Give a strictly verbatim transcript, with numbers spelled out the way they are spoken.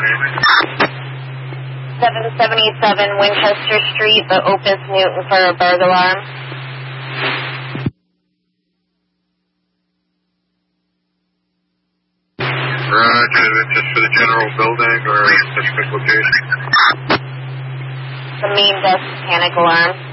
seven seventy-seven Winchester Street, the Opus Newton for a burglar alarm. Roger, is it just for the general building or a specific location? The main desk panic alarm.